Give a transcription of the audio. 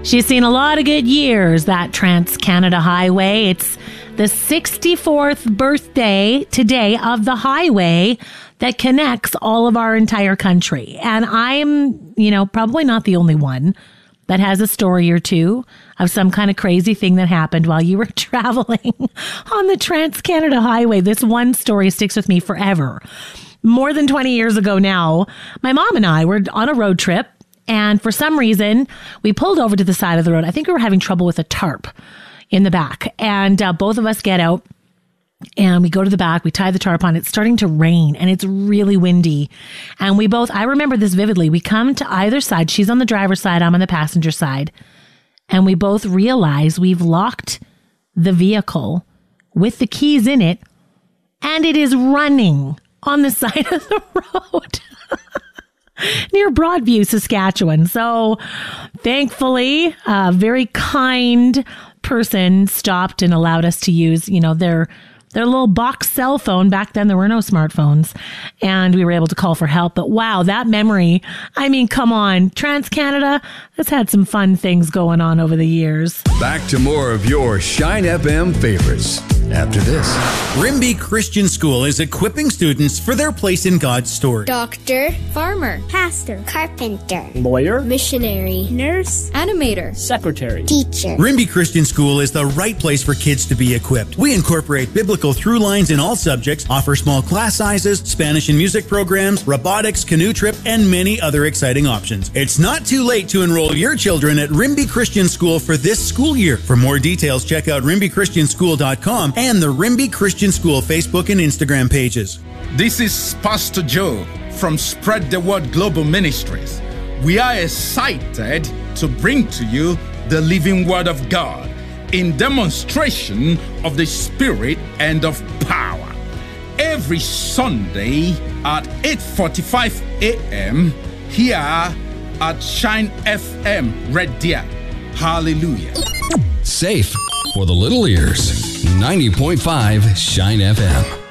She's seen a lot of good years, that Trans-Canada Highway. It's the 64th birthday today of the highway that connects all of our entire country. And I'm, probably not the only one that has a story or two of some kind of crazy thing that happened while you were traveling on the Trans-Canada Highway. This one story sticks with me forever. More than 20 years ago now, my mom and I were on a road trip, and for some reason, we pulled over to the side of the road. I think we were having trouble with a tarp in the back, and both of us get out. And we go to the back, we tie the tarp on. It's starting to rain and it's really windy. And I remember this vividly. We come to either side. She's on the driver's side, I'm on the passenger side. And we both realize we've locked the vehicle with the keys in it, and it is running on the side of the road near Broadview, Saskatchewan. So thankfully, a very kind person stopped and allowed us to use, their little box cell phone. Back then, there were no smartphones, and we were able to call for help. But wow, that memory, come on. Trans-Canada has had some fun things going on over the years. Back to more of your Shine FM favorites after this. Rimbey Christian School is equipping students for their place in God's story. Doctor, farmer, pastor, carpenter, lawyer, missionary, nurse, animator, secretary, teacher. Rimbey Christian School is the right place for kids to be equipped. We incorporate biblical through lines in all subjects, offer small class sizes, Spanish and music programs, robotics, canoe trip, and many other exciting options. It's not too late to enroll your children at Rimbey Christian School for this school year. For more details, check out rimbeychristianschool.com and the Rimbey Christian School Facebook and Instagram pages. This is Pastor Joe from Spread the Word Global Ministries. We are excited to bring to you the living Word of God in demonstration of the Spirit and of power. Every Sunday at 8:45 a.m. here at Shine FM Red Deer. Hallelujah. Safe for the little ears. 90.5 Shine FM.